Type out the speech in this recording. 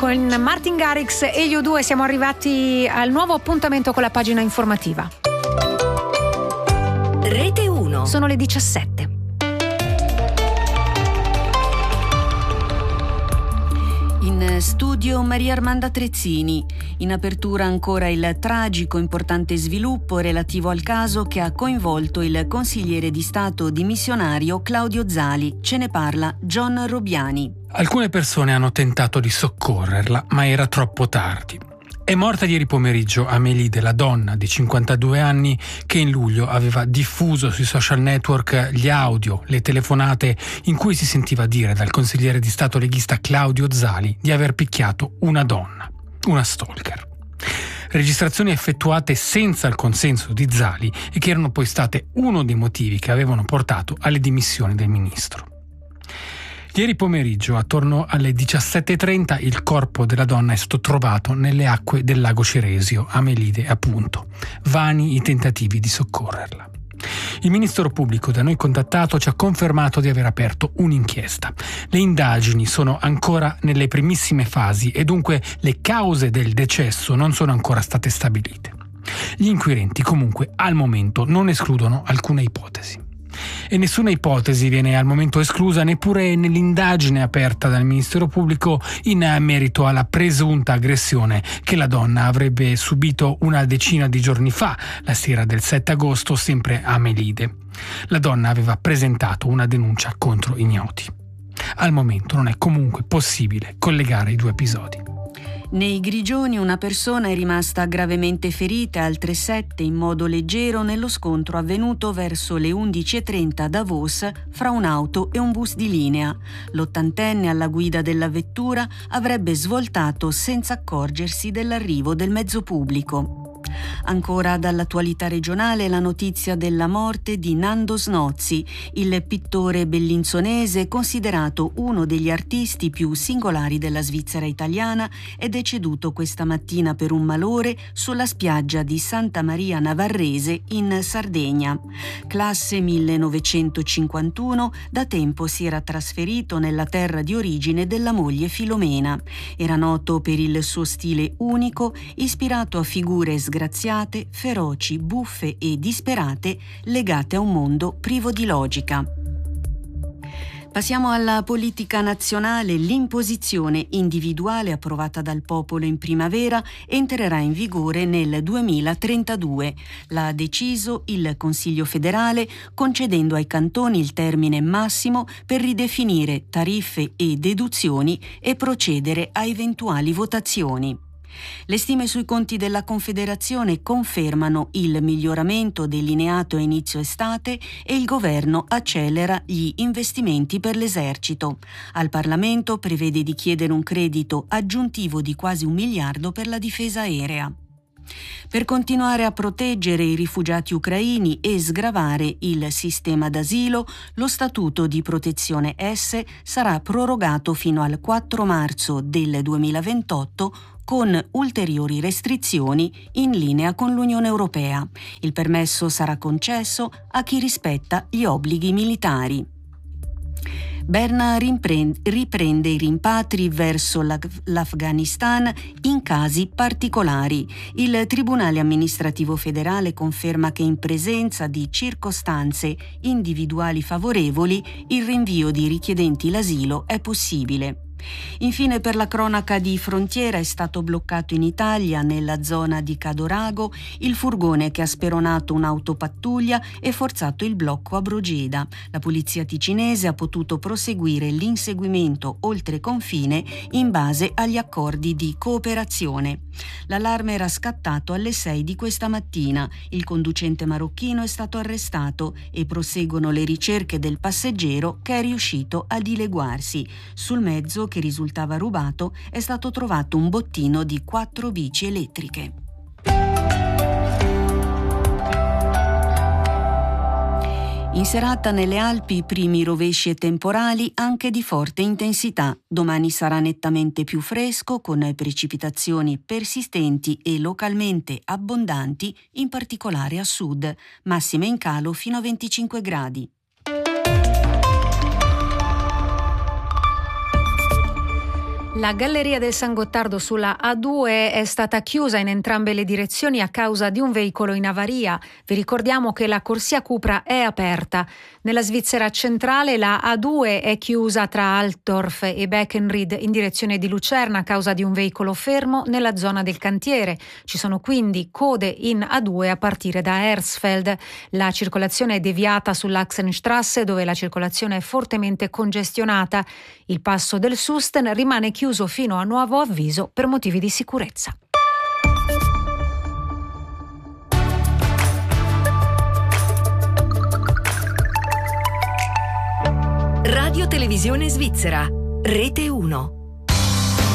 con Martin Garrix e gli U2 siamo arrivati al nuovo appuntamento con la pagina informativa. Rete 1. Sono le 17. In studio Maria Armanda Trezzini. In apertura ancora il tragico importante sviluppo relativo al caso che ha coinvolto il consigliere di Stato dimissionario Claudio Zali. Ce ne parla John Robiani. Alcune persone hanno tentato di soccorrerla, ma era troppo tardi. È morta ieri pomeriggio Amelide, la donna di 52 anni che in luglio aveva diffuso sui social network gli audio, le telefonate in cui si sentiva dire dal consigliere di Stato leghista Claudio Zali di aver picchiato una donna, una stalker. Registrazioni effettuate senza il consenso di Zali e che erano poi state uno dei motivi che avevano portato alle dimissioni del ministro. Ieri pomeriggio, attorno alle 17:30, il corpo della donna è stato trovato nelle acque del lago Ceresio, Amelide appunto. Vani i tentativi di soccorrerla. Il ministero pubblico da noi contattato ci ha confermato di aver aperto un'inchiesta. Le indagini sono ancora nelle primissime fasi e dunque le cause del decesso non sono ancora state stabilite. Gli inquirenti comunque al momento non escludono alcuna ipotesi. E nessuna ipotesi viene al momento esclusa neppure nell'indagine aperta dal Ministero Pubblico in merito alla presunta aggressione che la donna avrebbe subito una decina di giorni fa, la sera del 7 agosto, sempre a Amelide. La donna aveva presentato una denuncia contro ignoti. Al momento non è comunque possibile collegare i due episodi. Nei Grigioni una persona è rimasta gravemente ferita, altre 7 in modo leggero nello scontro avvenuto verso le 11:30 a Davos fra un'auto e un bus di linea. L'80enne alla guida della vettura avrebbe svoltato senza accorgersi dell'arrivo del mezzo pubblico. Ancora dall'attualità regionale la notizia della morte di Nando Snozzi, il pittore bellinzonese considerato uno degli artisti più singolari della Svizzera italiana, è deceduto questa mattina per un malore sulla spiaggia di Santa Maria Navarrese in Sardegna. Classe 1951, da tempo si era trasferito nella terra di origine della moglie Filomena. Era noto per il suo stile unico, ispirato a figure sgraziate, feroci, buffe e disperate, legate a un mondo privo di logica. Passiamo alla politica nazionale. L'imposizione individuale approvata dal popolo in primavera entrerà in vigore nel 2032. L'ha deciso il Consiglio federale, concedendo ai cantoni il termine massimo per ridefinire tariffe e deduzioni e procedere a eventuali votazioni. Le stime sui conti della Confederazione confermano il miglioramento delineato a inizio estate e il governo accelera gli investimenti per l'esercito. Al Parlamento prevede di chiedere un credito aggiuntivo di quasi 1 miliardo per la difesa aerea. Per continuare a proteggere i rifugiati ucraini e sgravare il sistema d'asilo, lo Statuto di Protezione S sarà prorogato fino al 4 marzo del 2028 con ulteriori restrizioni in linea con l'Unione Europea. Il permesso sarà concesso a chi rispetta gli obblighi militari. Berna riprende i rimpatri verso l'Afghanistan in casi particolari. Il Tribunale amministrativo federale conferma che in presenza di circostanze individuali favorevoli il rinvio di richiedenti l'asilo è possibile. Infine, per la cronaca di frontiera, è stato bloccato in Italia, nella zona di Cadorago, il furgone che ha speronato un'autopattuglia e forzato il blocco a Brogeda. La polizia ticinese ha potuto proseguire l'inseguimento oltre confine in base agli accordi di cooperazione. L'allarme era scattato alle 6 di questa mattina. Il conducente marocchino è stato arrestato e proseguono le ricerche del passeggero che è riuscito a dileguarsi. Sul mezzo, che risultava rubato, è stato trovato un bottino di 4 bici elettriche. In serata nelle Alpi primi rovesci e temporali anche di forte intensità. Domani sarà nettamente più fresco con precipitazioni persistenti e localmente abbondanti, in particolare a sud, massime in calo fino a 25 gradi. La galleria del San Gottardo sulla A2 è stata chiusa in entrambe le direzioni a causa di un veicolo in avaria. Vi ricordiamo che la corsia Cupra è aperta. Nella Svizzera centrale la A2 è chiusa tra Altdorf e Beckenried in direzione di Lucerna a causa di un veicolo fermo nella zona del cantiere. Ci sono quindi code in A2 a partire da Hersfeld. La circolazione è deviata sull'Achsenstrasse, dove la circolazione è fortemente congestionata. Il passo del Susten rimane chiuso fino a nuovo avviso per motivi di sicurezza. Radio Televisione Svizzera, Rete 1.